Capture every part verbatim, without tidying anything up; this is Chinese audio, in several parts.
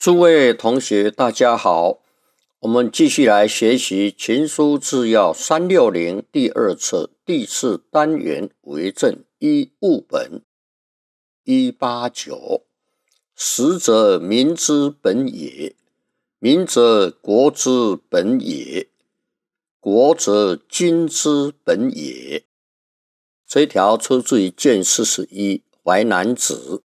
诸位同学大家好，我们继续来学习群书治要三六零第二册第四单元为政一物本一八九。实则民之本也，民则国之本也，国则君之本也。这一条出自于卷四十一淮南子。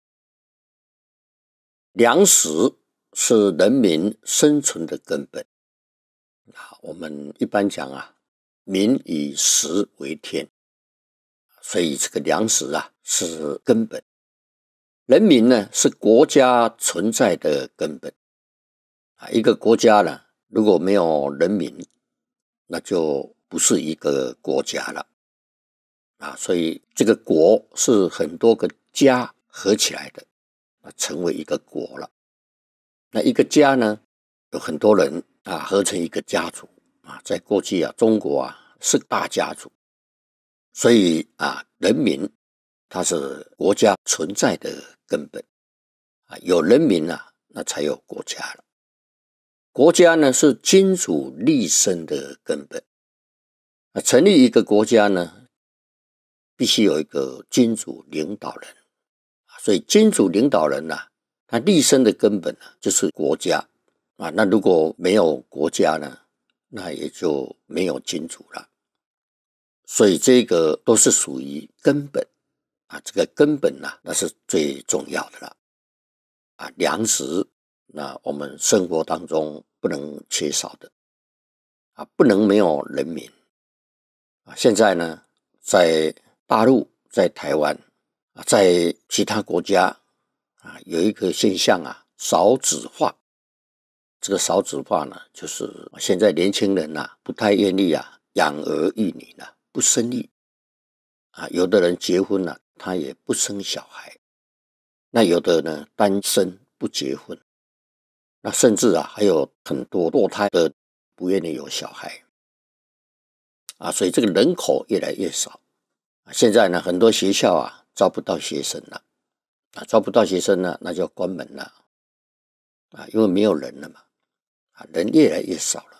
粮食是人民生存的根本。我们一般讲啊，民以食为天，所以这个粮食啊是根本。人民呢是国家存在的根本。一个国家呢，如果没有人民，那就不是一个国家了。啊，所以这个国是很多个家合起来的，成为一个国了。那一个家呢，有很多人啊合成一个家族啊，在过去啊，中国啊是大家族，所以啊，人民它是国家存在的根本啊，有人民啊，那才有国家了。国家呢是君主立身的根本啊，成立一个国家呢，必须有一个君主领导人，所以君主领导人啊，他立身的根本呢就是国家啊。那如果没有国家呢，那也就没有君主了。所以这个都是属于根本啊，这个根本啊，那是最重要的了啊。粮食，那我们生活当中不能缺少的啊，不能没有人民啊。现在呢，在大陆、在台湾啊，在其他国家啊，有一个现象啊，少子化。这个少子化呢，就是现在年轻人啊，不太愿意啊养儿育女了，不生育啊。有的人结婚了，他也不生小孩。那有的呢，单身不结婚。那甚至啊，还有很多堕胎的不愿意有小孩啊，所以这个人口越来越少。现在呢，很多学校啊招不到学生了啊，招不到学生了，那就关门了啊，因为没有人了嘛啊，人越来越少了。